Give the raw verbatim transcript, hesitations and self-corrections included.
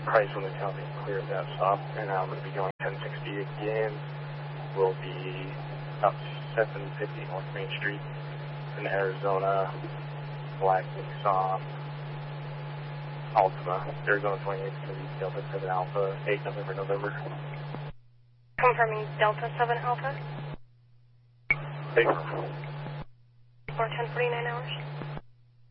price when they tell me to clear that stop, and I'm going to be going ten sixty again. Will be about seven fifty North Main Street in Arizona, Black Nissan Altima, Arizona twenty-eight, Delta seven Alpha, eight November, November. Confirming Delta seven Alpha. Hey. For ten forty-nine hours.